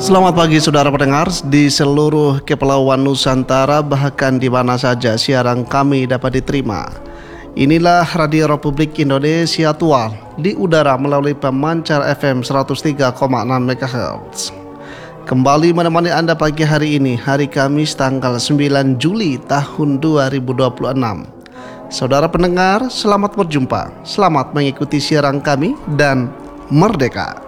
Selamat pagi saudara pendengar di seluruh kepulauan Nusantara, bahkan di mana saja siaran kami dapat diterima. Inilah Radio Republik Indonesia Tual di udara melalui pemancar FM 103,6 MHz. Kembali menemani Anda pagi hari ini, hari Kamis tanggal 9 Juli tahun 2026. Saudara pendengar, selamat berjumpa, selamat mengikuti siaran kami dan merdeka.